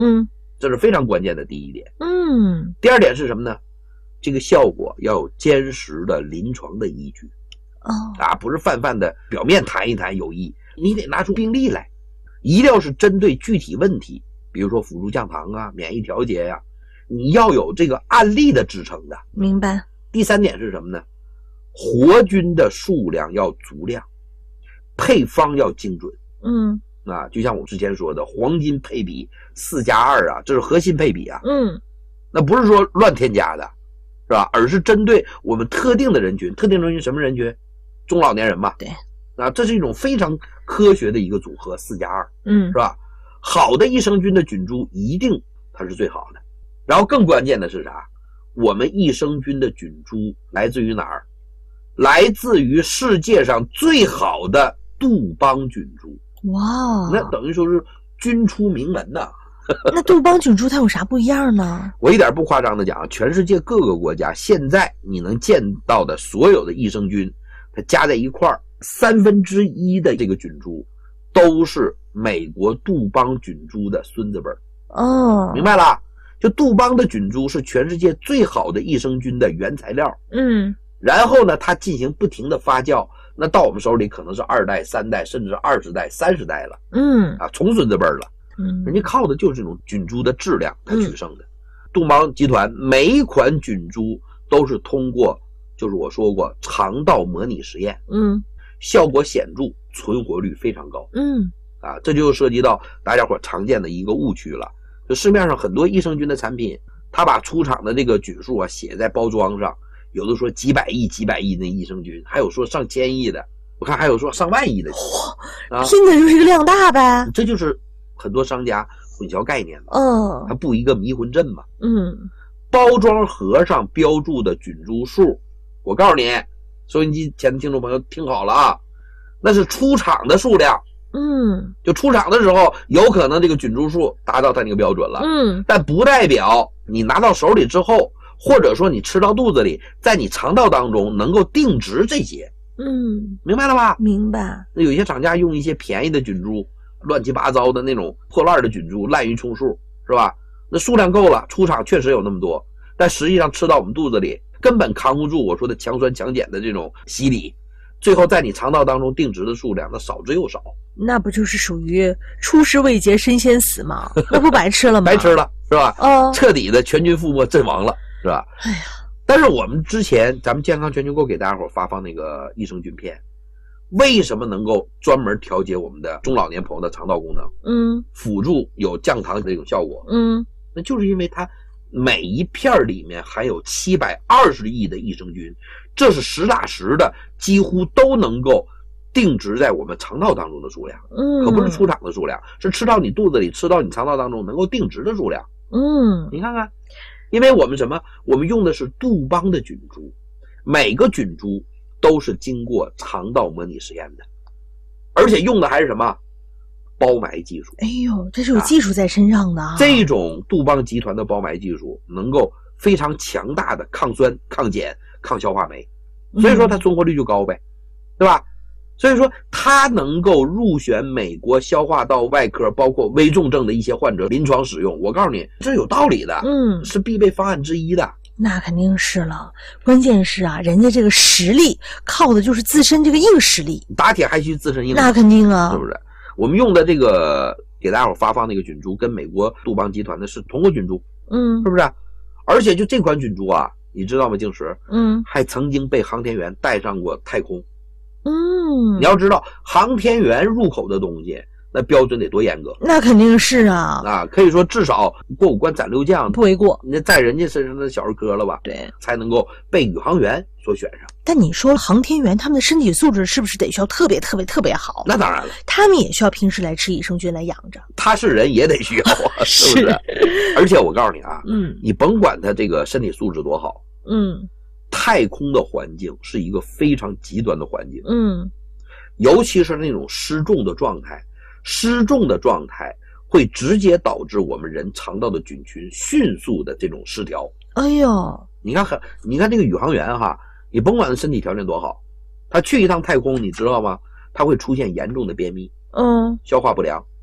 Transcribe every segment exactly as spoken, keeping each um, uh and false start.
嗯， 这是非常关键的第一点。 嗯， 第二点是什么呢？这个效果要有坚实的临床的依据。 哦， 啊，不是泛泛的表面谈一谈有益，你得拿出病例来，一定要是针对具体问题，比如说辅助降糖啊、免疫调节呀、啊，你要有这个案例的支撑的。 明白。 第三点是什么呢？活菌的数量要足量，配方要精准。 嗯， 啊，就像我之前说的，黄金配比四加二啊，这是核心配比啊。 嗯， 那不是说乱添加的，是吧？而是针对我们特定的人群，特定人群什么人群？中老年人嘛。 对。 啊，这是一种非常科学的一个组合，四加二， 嗯， 是吧？好的益生菌的菌株一定它是最好的。然后更关键的是啥？我们益生菌的菌株来自于哪儿？来自于世界上最好的杜邦菌株。 哇， 那等于说是菌出名门呐。 那杜邦菌株它有啥不一样呢？ 我一点不夸张的讲，全世界各个国家现在你能见到的所有的益生菌，它加在一块儿，三分之一的这个菌株都是美国杜邦菌株的孙子辈儿。 哦， 明白了？就杜邦的菌株是全世界最好的益生菌的原材料。 嗯， 然后呢，它进行不停的发酵，那到我们手里可能是二代、三代，甚至二十代、三十代了。 嗯， 啊，重孙子辈儿了。 嗯， 人家靠的就是这种菌株的质量来取胜的。嗯、杜邦集团每一款菌株都是通过，就是我说过肠道模拟实验， 嗯， 效果显著，存活率非常高。 嗯， 啊，这就涉及到大家伙常见的一个误区了。就市面上很多益生菌的产品，他把出厂的这个菌数啊写在包装上，有的说几百亿、几百亿的益生菌，还有说上千亿的，我看还有说上万亿的。 啊，拼的就是一个量大呗。 这就是很多商家混淆概念嘛。 嗯， 他布一个迷魂阵嘛。 嗯， 包装盒上标注的菌株数，我告诉你，收音机前的听众朋友听好了啊，那是出厂的数量。 嗯， 就出厂的时候有可能这个菌株数达到它那个标准了。 嗯， 但不代表你拿到手里之后，或者说你吃到肚子里，在你肠道当中能够定植这些。 嗯， 明白了吧？ 明白。 那有些厂家用一些便宜的菌株，乱七八糟的那种破烂的菌株，滥竽充数，是吧？那数量够了，出厂确实有那么多，但实际上吃到我们肚子里根本扛不住我说的强酸强碱的这种洗礼，最后在你肠道当中定植的数量那少之又少。 那不就是属于出师未捷身先死吗？那不白吃了吗？ 白吃了，是吧？ 哦， 彻底的全军覆没阵亡了，是吧？ 哎呀， 但是我们之前咱们健康全球购给大家伙发放那个益生菌片，为什么能够专门调节我们的中老年朋友的肠道功能？ 嗯， 辅助有降糖的这种效果。 嗯， 那就是因为它每一片里面含有七百二十亿的益生菌，这是实打实的，几乎都能够定植在我们肠道当中的数量。 嗯， 可不是出厂的数量，是吃到你肚子里、吃到你肠道当中能够定植的数量。 嗯， 你看看，因为我们什么？我们用的是杜邦的菌株，每个菌株都是经过肠道模拟实验的，而且用的还是什么？包埋技术。 哎呦，这是有技术在身上的啊！ 这种杜邦集团的包埋技术能够非常强大的抗酸、抗碱、抗消化酶，所以说它存活率就高呗，对吧？所以说它能够入选美国消化道外科包括危重症的一些患者临床使用，我告诉你这是有道理的， 嗯， 是必备方案之一的。 那肯定是了，关键是啊，人家这个实力靠的就是自身这个硬实力， 打铁还需自身硬。 那肯定啊， 是不是？我们用的这个给大家伙发放那个菌株，跟美国杜邦集团的是同个菌株， 嗯， 是不是？而且就这款菌株啊，你知道吗？静石， 嗯， 还曾经被航天员带上过太空。 嗯， 你要知道，航天员入口的东西，那标准得多严格。 那肯定是啊， 啊，可以说至少过五关斩六将， 不为过。 那在人家身上的小儿科了吧？ 对， 才能够被宇航员所选上。 但你说航天员他们的身体素质是不是得需要特别特别特别好？ 那当然了， 他们也需要平时来吃益生菌来养着。 他是人也得需要啊，是不是？而且我告诉你啊， 嗯， 你甭管他这个身体素质多好， 嗯， 太空的环境是一个非常极端的环境， 嗯， 尤其是那种失重的状态，失重的状态会直接导致我们人肠道的菌群迅速的这种失调。 哎呦， 你看，你看这个宇航员哈，你甭管他身体条件多好，他去一趟太空，你知道吗？他会出现严重的便秘， 嗯， 消化不良，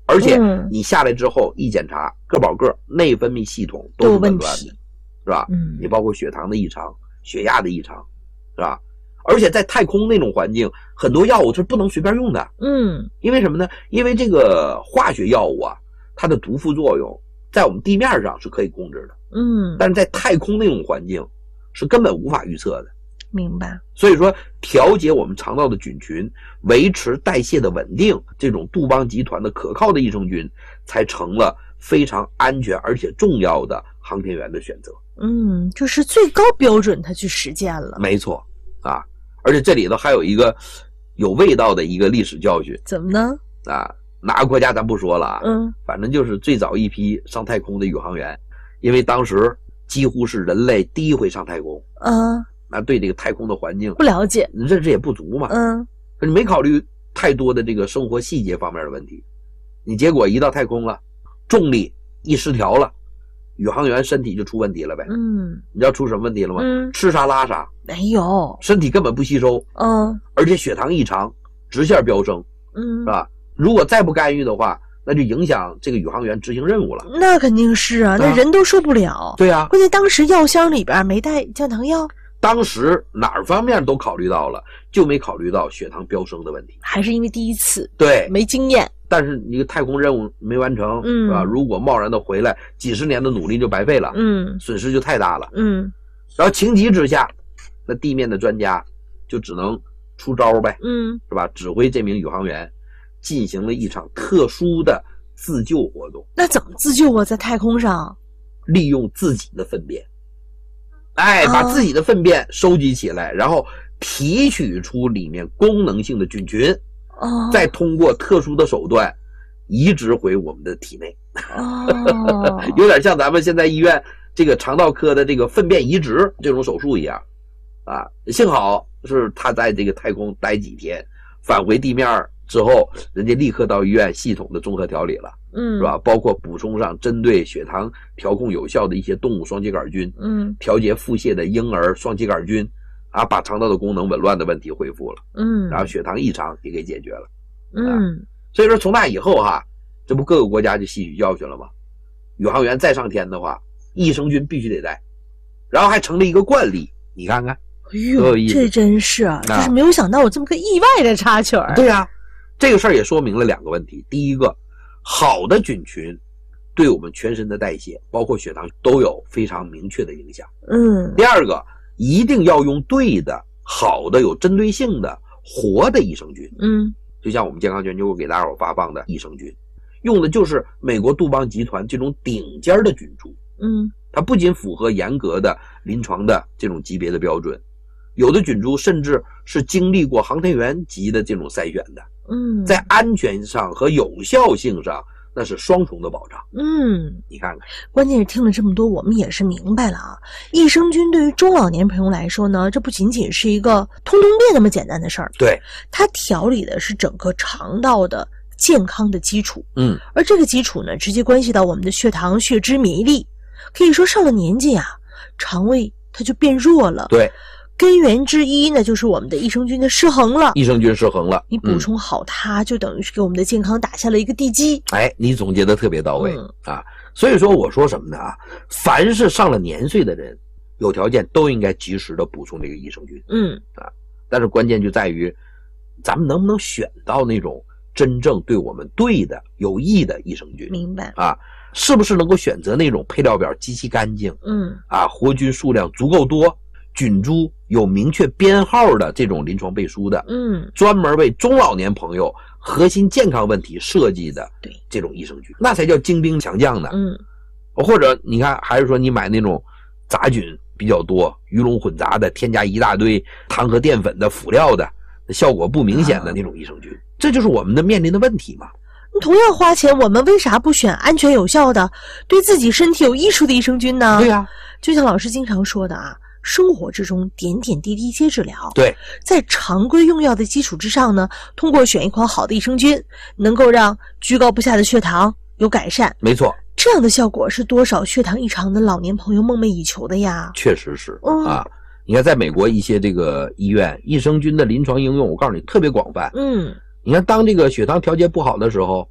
而且你下来之后一检查，个保个内分泌系统都是紊乱的，是吧？ 嗯， 你包括血糖的异常、血压的异常，是吧？而且在太空那种环境，很多药物是不能随便用的。 嗯， 因为什么呢？因为这个化学药物啊，它的毒副作用在我们地面上是可以控制的， 嗯， 但是在太空那种环境是根本无法预测的。 明白。 所以说，调节我们肠道的菌群，维持代谢的稳定，这种杜邦集团的可靠的益生菌，才成了非常安全而且重要的航天员的选择。 嗯，就是最高标准，他去实践了。 没错啊，而且这里头还有一个有味道的一个历史教训。 怎么呢？ 啊，哪个国家咱不说了啊， 嗯， 反正就是最早一批上太空的宇航员，因为当时几乎是人类第一回上太空。 啊。 那对这个太空的环境不了解， 认识也不足嘛。 嗯， 你没考虑太多的这个生活细节方面的问题，你结果一到太空了，重力一失调了，宇航员身体就出问题了呗。 嗯， 你知道出什么问题了吗？ 嗯， 吃啥拉啥， 没有， 身体根本不吸收。 嗯， 而且血糖异常，直线飙升， 嗯， 是吧？如果再不干预的话，那就影响这个宇航员执行任务了。 那肯定是啊，那人都受不了。 对啊， 关键当时药箱里边没带降糖药。 当时哪儿方面都考虑到了，就没考虑到血糖飙升的问题。 还是因为第一次， 对， 没经验。 但是你个太空任务没完成，嗯，是吧？如果贸然的回来，几十年的努力就白费了， 嗯， 损失就太大了， 嗯。 然后情急之下，那地面的专家就只能出招呗， 嗯， 是吧？指挥这名宇航员进行了一场特殊的自救活动。 那怎么自救啊？在太空上， 利用自己的粪便。哎，把自己的粪便收集起来，哦，然后提取出里面功能性的菌群， 哦， 再通过特殊的手段移植回我们的体内。 哦， 有点像咱们现在医院这个肠道科的这个粪便移植这种手术一样啊。幸好是他在这个太空待几天，返回地面之后，人家立刻到医院系统的综合调理了。 嗯， 是吧？包括补充上针对血糖调控有效的一些动物双秸秆菌， 嗯， 调节腹泻的婴儿双秸秆菌，啊，把肠道的功能紊乱的问题恢复了， 嗯， 然后血糖异常也给解决了， 嗯， 啊，所以说从那以后哈，这不各个国家就吸取教训了吗？宇航员再上天的话，益生菌必须得带，然后还成了一个惯例，你看看， 哎呦，这真是啊，就是没有想到有这么个意外的插曲儿。 对呀，啊，这个事儿也说明了两个问题，第一个，好的菌群对我们全身的代谢，包括血糖都有非常明确的影响。 嗯。 第二个，一定要用对的、好的、有针对性的、活的益生菌。 嗯。 就像我们健康全球给大伙发放的益生菌，用的就是美国杜邦集团这种顶尖的菌株。 嗯。 它不仅符合严格的临床的这种级别的标准，有的菌株甚至是经历过航天员级的这种筛选的。 嗯， 在安全上和有效性上，那是双重的保障。 嗯， 你看看， 关键是听了这么多，我们也是明白了啊。益生菌对于中老年朋友来说呢，这不仅仅是一个通通便那么简单的事儿。 对， 它调理的是整个肠道的健康的基础。 嗯， 而这个基础呢，直接关系到我们的血糖、血脂、免疫力。可以说上了年纪啊，肠胃它就变弱了。 对。 根源之一呢，就是我们的益生菌的失衡了。 益生菌失衡了， 你补充好它，嗯，就等于是给我们的健康打下了一个地基。 哎，你总结的特别到位， 嗯， 啊！所以说我说什么呢啊？凡是上了年岁的人，有条件都应该及时的补充这个益生菌。 嗯啊，但是关键就在于，咱们能不能选到那种真正对我们对的、有益的益生菌？ 明白啊？是不是能够选择那种配料表极其干净？ 嗯啊，活菌数量足够多。菌株有明确编号的这种临床背书的， 嗯， 专门为中老年朋友核心健康问题设计的， 对这种益生菌，那才叫精兵强将呢。 嗯， 或者你看，还是说你买那种杂菌比较多、鱼龙混杂的，添加一大堆糖和淀粉的辅料的，效果不明显的那种益生菌，啊，这就是我们的面临的问题嘛。 同样花钱，我们为啥不选安全有效的、对自己身体有益处的益生菌呢？ 对呀，啊， 就像老师经常说的啊。生活之中点点滴滴皆治疗。 对， 在常规用药的基础之上呢，通过选一款好的益生菌，能够让居高不下的血糖有改善。 没错， 这样的效果是多少血糖异常的老年朋友梦寐以求的呀。 确实是， 嗯， 啊。你看，在美国一些这个医院，益生菌的临床应用，我告诉你特别广泛。 嗯， 你看，当这个血糖调节不好的时候，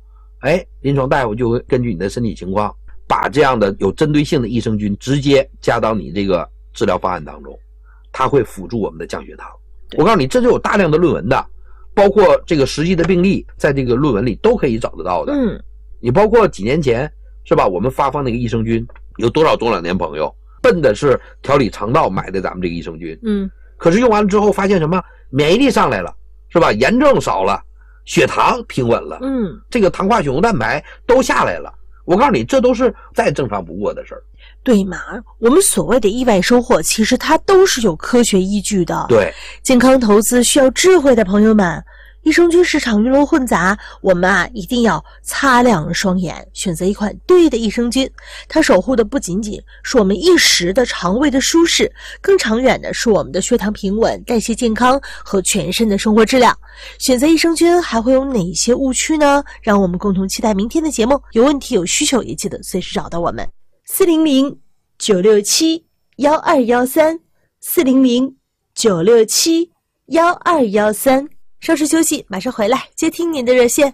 哎，临床大夫就会根据你的身体情况，把这样的有针对性的益生菌直接加到你这个治疗方案当中，它会辅助我们的降血糖。我告诉你，这就有大量的论文的，包括这个实际的病例，在这个论文里都可以找得到的。 嗯， 你包括几年前是吧，我们发放那个益生菌，有多少中老年朋友奔的是调理肠道买的咱们这个益生菌， 嗯， 可是用完了之后发现什么？免疫力上来了，是吧？炎症少了，血糖平稳了， 嗯， 这个糖化血红蛋白都下来了。我告诉你，这都是再正常不过的事儿。 对嘛，我们所谓的意外收获，其实它都是有科学依据的。 对， 健康投资需要智慧的朋友们，益生菌市场鱼龙混杂，我们啊一定要擦亮双眼，选择一款对的益生菌。它守护的不仅仅是我们一时的肠胃的舒适，更长远的是我们的血糖平稳、代谢健康和全身的生活质量。选择益生菌还会有哪些误区呢？让我们共同期待明天的节目。有问题有需求也记得随时找到我们。四零零九六七幺二幺三，四零零九六七幺二幺三。稍事休息，马上回来接听您的热线。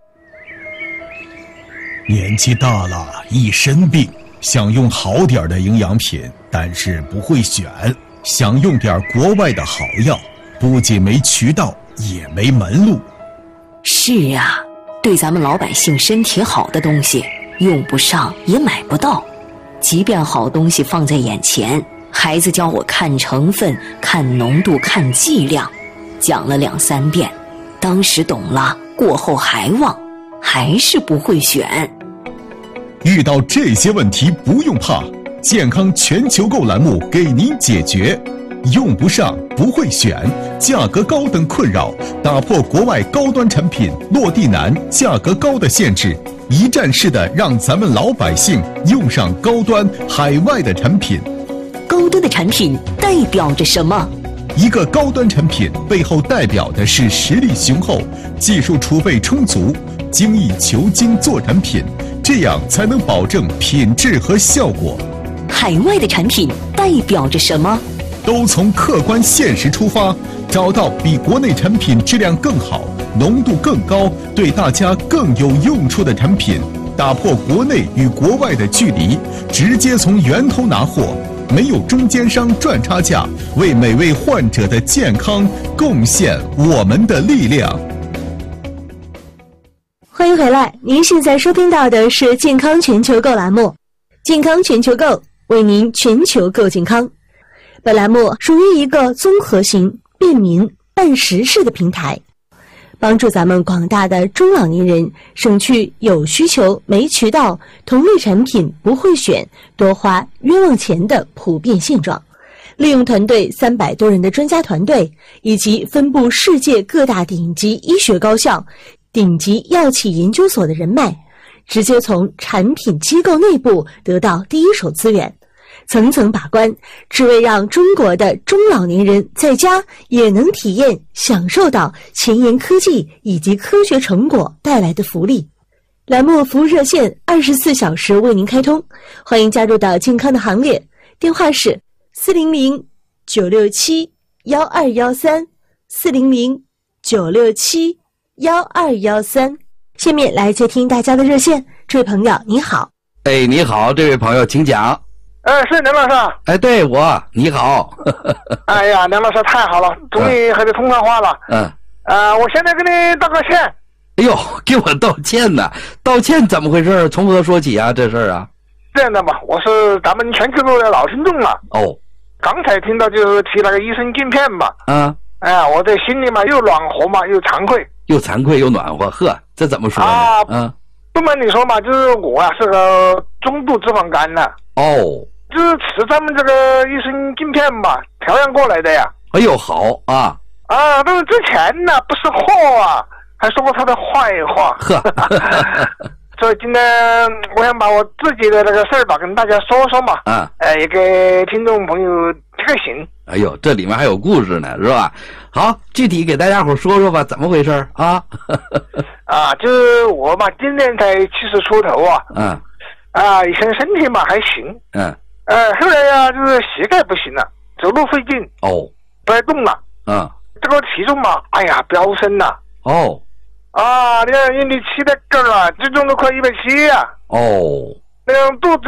年纪大了，一身病，想用好点的营养品，但是不会选，想用点国外的好药，不仅没渠道，也没门路。 是啊，对咱们老百姓身体好的东西，用不上也买不到。即便好东西放在眼前，孩子教我看成分、看浓度、看剂量，讲了两三遍，当时懂了，过后还忘，还是不会选。 遇到这些问题不用怕，健康全球购栏目给您解决。用不上不会选，价格高等困扰，打破国外高端产品落地难、价格高的限制，一站式的让咱们老百姓用上高端海外的产品。 高端的产品代表着什么？ 一个高端产品背后代表的是实力雄厚、技术储备充足、精益求精做产品，这样才能保证品质和效果。 海外的产品代表着什么？ 都从客观现实出发，找到比国内产品质量更好、浓度更高、对大家更有用处的产品，打破国内与国外的距离，直接从源头拿货，没有中间商赚差价，为每位患者的健康贡献我们的力量。 欢迎回来，您现在收听到的是健康全球购栏目，健康全球购为您全球购健康。本栏目属于一个综合型、便民、办实事的平台，帮助咱们广大的中老年人省去有需求没渠道、同类产品不会选、多花冤枉钱的普遍现状。利用团队三百多人的专家团队，以及分布世界各大顶级医学高校、顶级药企研究所的人脉，直接从产品机构内部得到第一手资源，层层把关，只为让中国的中老年人在家也能体验享受到前沿科技以及科学成果带来的福利。栏目服务热线二十四小时为您开通，欢迎加入到健康的行列，电话是四零零九六七幺二幺三，四零零九六七幺二幺三。下面来接听大家的热线，这位朋友你好。 哎，你好，这位朋友请讲。 哎，是梁老师。 哎，对，我，你好。 哎呀，梁老师太好了，终于和你通上话了。 嗯。 呃，我现在给你道个歉。 哎呦，给我道歉呢？道歉怎么回事？从何说起啊？这事儿啊？ 这样的吧，我是咱们全球购的老听众了。 哦。 刚才听到就是提那个益生菌片吧。 嗯。 哎呀，我这心里嘛又暖和嘛，又惭愧。 又惭愧又暖和，呵，这怎么说呢？ 啊， 嗯。 不瞒你说嘛，就是我啊是个中度脂肪肝的。 哦。 就是吃咱们这个益生菌片嘛，调养过来的呀。 哎呦，好啊！ 啊，但是之前呢不识货啊，还说过他的坏话。 呵， 所以今天我想把我自己的那个事儿吧跟大家说说嘛。 啊， 哎，也给听众朋友提个醒。 哎呦，这里面还有故事呢，是吧？好，具体给大家伙说说吧，怎么回事啊？ 啊，就是我嘛，今年才七十出头啊。 嗯。 啊，以前身体嘛还行。 嗯。 呃，后来呀、啊，就是膝盖不行了，走路费劲。 哦。 不爱动了。 嗯。 这个体重嘛，哎呀，飙升了。 哦。 啊，两人引起的根啊，体重都快一百七呀。 哦， 那个肚子